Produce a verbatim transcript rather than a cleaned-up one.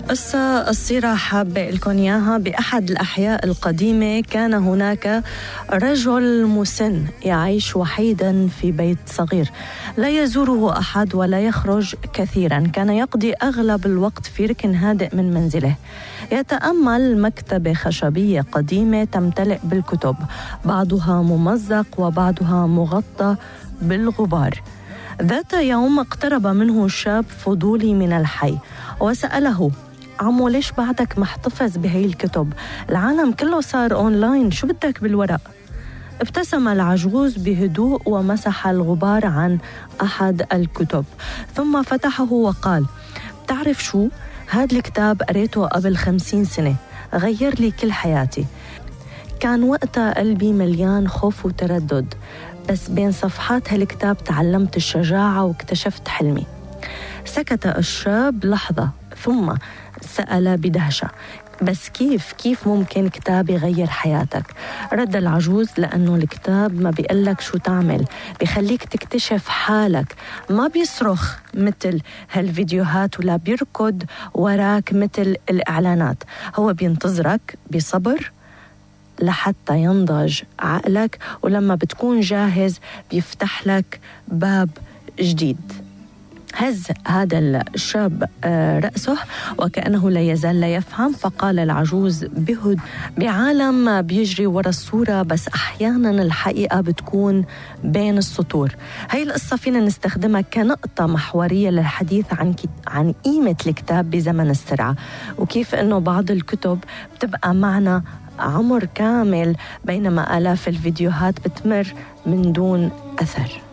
قصة الصيرة حابة لكم إياها. بأحد الأحياء القديمة كان هناك رجل مسن يعيش وحيدا في بيت صغير لا يزوره أحد ولا يخرج كثيرا. كان يقضي أغلب الوقت في ركن هادئ من منزله يتأمل مكتبة خشبية قديمة تمتلئ بالكتب، بعضها ممزق وبعضها مغطى بالغبار. ذات يوم اقترب منه شاب فضولي من الحي وسأله: عمو ليش بعدك محتفظ بهي الكتب؟ العالم كله صار أونلاين، شو بدك بالورق؟ ابتسم العجوز بهدوء ومسح الغبار عن أحد الكتب، ثم فتحه وقال: بتعرف شو؟ هاد الكتاب قريته قبل خمسين سنة، غير لي كل حياتي. كان وقتها قلبي مليان خوف وتردد، بس بين صفحات هالكتاب تعلمت الشجاعة واكتشفت حلمي. سكت الشاب لحظة ثم سأل بدهشة: بس كيف كيف ممكن كتاب يغير حياتك؟ رد العجوز: لأنه الكتاب ما بيقلك شو تعمل، بيخليك تكتشف حالك، ما بيصرخ مثل هالفيديوهات ولا بيركض وراك مثل الإعلانات. هو بينتظرك بصبر لحتى ينضج عقلك، ولما بتكون جاهز بيفتح لك باب جديد. هز هذا الشاب رأسه وكأنه لا يزال لا يفهم، فقال العجوز بهدوء: بعالم بيجري ورا الصورة، بس أحيانا الحقيقة بتكون بين السطور. هاي القصة فينا نستخدمها كنقطة محورية للحديث عن عن قيمة الكتاب بزمن السرعة، وكيف إنه بعض الكتب بتبقى معنا عمر كامل بينما آلاف الفيديوهات بتمر من دون أثر.